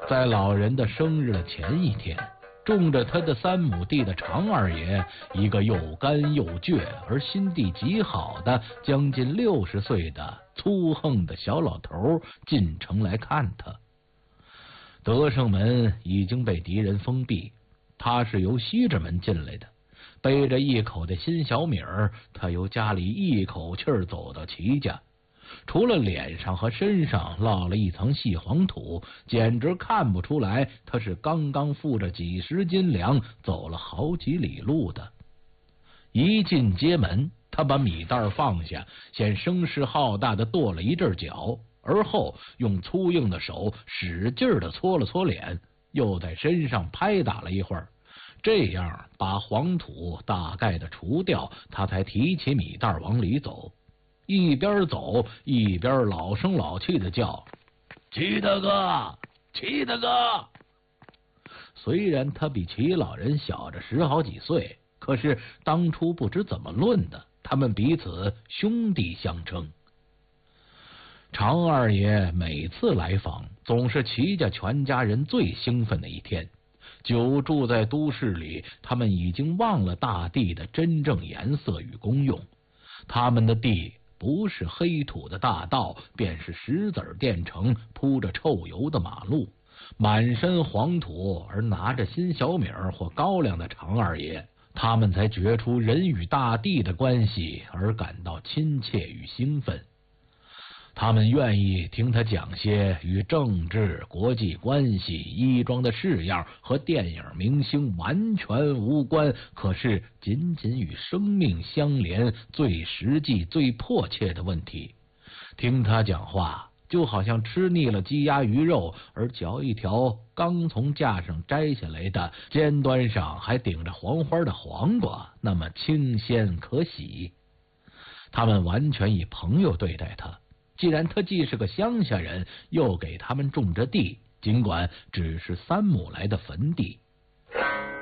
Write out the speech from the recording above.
在老人的生日的前一天，种着他的3亩地的常二爷，一个又干又倔而心地极好的将近60岁的粗横的小老头进城来看他。德胜门已经被敌人封闭，他是由西直门进来的，背着一口的新小米儿，他由家里一口气儿走到齐家，除了脸上和身上落了一层细黄土，简直看不出来他是刚刚负着几十斤粮走了好几里路的。一进街门，他把米袋放下，先声势浩大的跺了一阵脚，而后用粗硬的手使劲的搓了搓脸，又在身上拍打了一会儿，这样把黄土大概的除掉，他才提起米袋往里走，一边走一边老声老气的叫：齐大哥，齐大哥。虽然他比齐老人小着10好几岁，可是当初不知怎么论的，他们彼此兄弟相称。常二爷每次来访，总是齐家全家人最兴奋的一天。久住在都市里，他们已经忘了大地的真正颜色与功用。他们的地不是黑土的大道，便是石子垫成铺着臭油的马路，满身黄土而拿着新小米或高粱的常二爷，他们才觉出人与大地的关系而感到亲切与兴奋。他们愿意听他讲些与政治、国际关系、衣装的式样和电影明星完全无关，可是仅仅与生命相连、最实际、最迫切的问题。听他讲话，就好像吃腻了鸡鸭鱼肉，而嚼一条刚从架上摘下来的、尖端上还顶着黄花的黄瓜，那么清鲜可喜。他们完全以朋友对待他。既然他既是个乡下人，又给他们种着地，尽管只是3亩来的坟地，